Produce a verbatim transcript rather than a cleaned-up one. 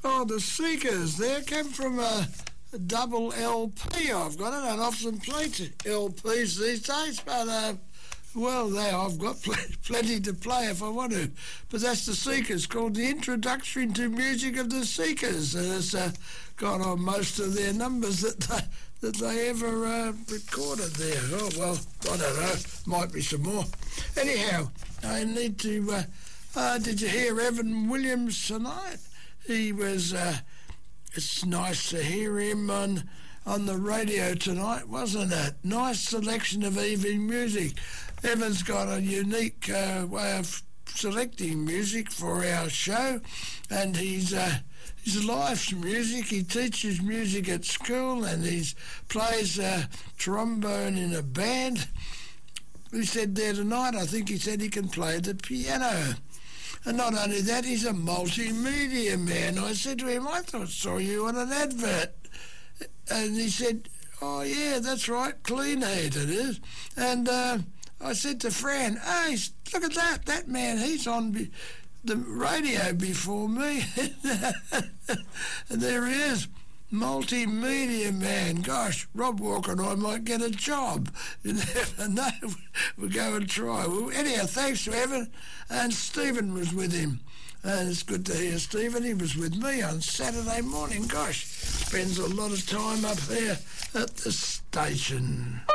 Oh, the Seekers. They came from a, a double L P. I've got it. I don't often play L Ps these days, but uh, well, there I've got pl- plenty to play if I want to. But that's the Seekers, called the Introduction to Music of the Seekers, and it's uh, got on most of their numbers that they that they ever uh, recorded there. Oh well, I don't know. Might be some more. Anyhow, I need to. Uh, uh, did you hear Evan Williams tonight? He was. Uh, it's nice to hear him on on the radio tonight, wasn't it? Nice selection of evening music. Evan's got a unique uh, way of selecting music for our show, and he's uh, his life's music. He teaches music at school, and he plays uh, trombone in a band. He said there tonight, I think he said he can play the piano. And not only that, he's a multimedia man. I said to him, I thought I saw you on an advert. And he said, oh, yeah, that's right, Clean Heat it is. And uh, I said to Fran, hey, look at that, that man, he's on be- the radio before me. And there he is, multimedia man. Gosh, Rob Walker and I might get a job. You never know. We'll go and try. Well, anyhow, thanks to Evan. And Stephen was with him. And it's good to hear Stephen. He was with me on Saturday morning. Gosh, spends a lot of time up there at the station.